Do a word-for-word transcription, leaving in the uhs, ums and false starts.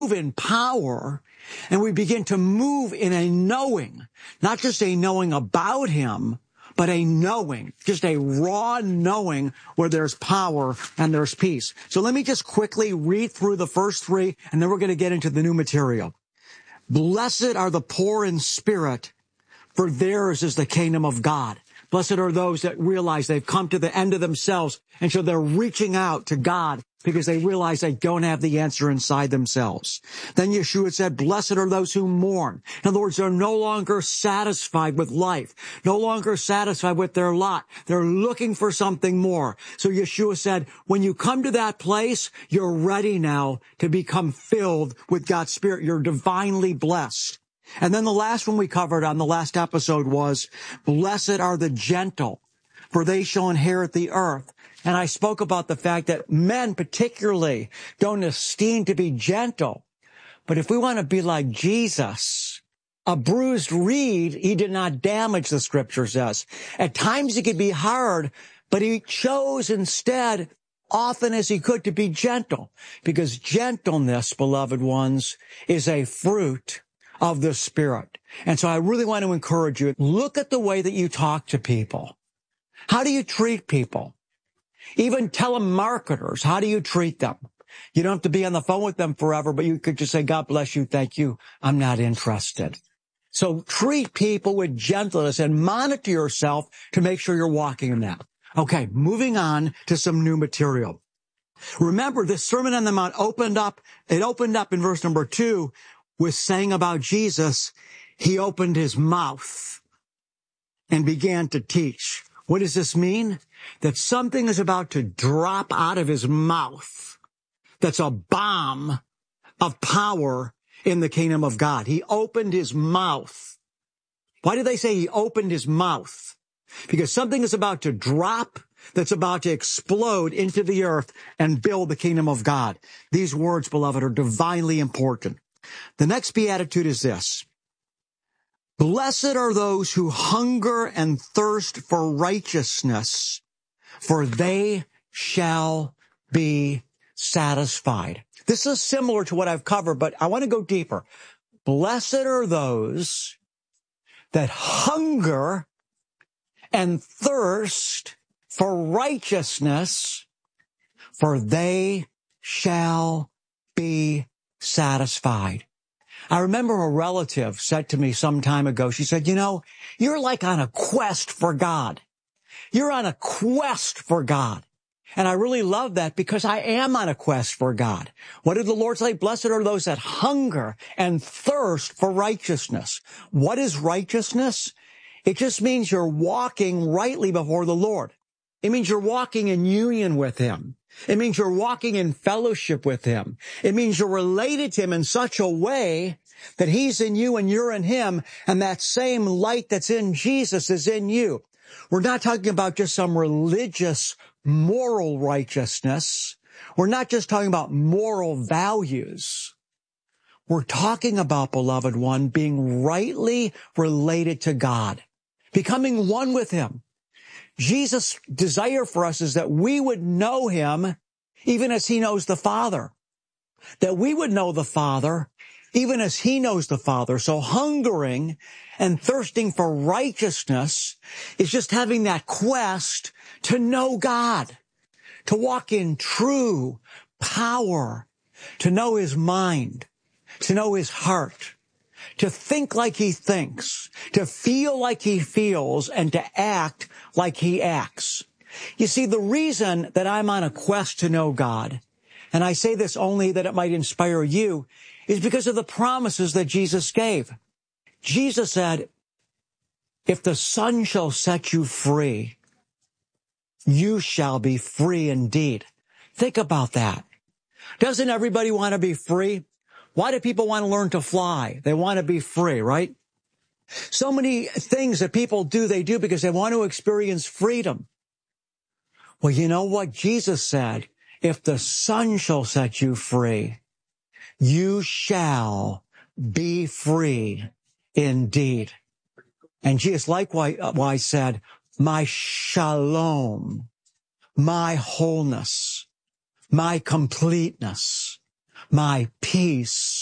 move in power, and we begin to move in a knowing, not just a knowing about him, but a knowing, just a raw knowing where there's power and there's peace. So let me just quickly read through the first three, and then we're going to get into the new material. Blessed are the poor in spirit, for theirs is the kingdom of God. Blessed are those that realize they've come to the end of themselves, and so they're reaching out to God because they realize they don't have the answer inside themselves. Then Yeshua said, blessed are those who mourn. In other words, they're no longer satisfied with life, no longer satisfied with their lot. They're looking for something more. So Yeshua said, when you come to that place, you're ready now to become filled with God's Spirit. You're divinely blessed. And then the last one we covered on the last episode was, blessed are the gentle, for they shall inherit the earth. And I spoke about the fact that men particularly don't esteem to be gentle. But if we want to be like Jesus, a bruised reed, he did not damage, the scripture says. At times it could be hard, but he chose instead, often as he could, to be gentle. Because gentleness, beloved ones, is a fruit of the Spirit. And so I really want to encourage you, look at the way that you talk to people. How do you treat people? Even telemarketers, how do you treat them? You don't have to be on the phone with them forever, but you could just say, God bless you, thank you, I'm not interested. So treat people with gentleness and monitor yourself to make sure you're walking in that. Okay, moving on to some new material. Remember, this Sermon on the Mount opened up, it opened up in verse number two, was saying about Jesus, he opened his mouth and began to teach. What does this mean? That something is about to drop out of his mouth. That's a bomb of power in the kingdom of God. He opened his mouth. Why do they say he opened his mouth? Because something is about to drop that's about to explode into the earth and build the kingdom of God. These words, beloved, are divinely important. The next beatitude is this. Blessed are those who hunger and thirst for righteousness, for they shall be satisfied. This is similar to what I've covered, but I want to go deeper. Blessed are those that hunger and thirst for righteousness, for they shall be satisfied. I remember a relative said to me some time ago, she said, you know, you're like on a quest for God. You're on a quest for God. And I really love that because I am on a quest for God. What did the Lord say? Blessed are those that hunger and thirst for righteousness. What is righteousness? It just means you're walking rightly before the Lord. It means you're walking in union with him. It means you're walking in fellowship with him. It means you're related to him in such a way that he's in you and you're in him, and that same light that's in Jesus is in you. We're not talking about just some religious, moral righteousness. We're not just talking about moral values. We're talking about, beloved one, being rightly related to God, becoming one with him. Jesus' desire for us is that we would know him even as he knows the Father, that we would know the Father even as he knows the Father. So hungering and thirsting for righteousness is just having that quest to know God, to walk in true power, to know his mind, to know his heart, to think like he thinks, to feel like he feels, and to act like he acts. You see, the reason that I'm on a quest to know God, and I say this only that it might inspire you, is because of the promises that Jesus gave. Jesus said, if the Son shall set you free, you shall be free indeed. Think about that. Doesn't everybody want to be free? Why do people want to learn to fly? They want to be free, right? So many things that people do, they do because they want to experience freedom. Well, you know what? Jesus said, if the Son shall set you free, you shall be free indeed. And Jesus likewise said, my shalom, my wholeness, my completeness, my peace.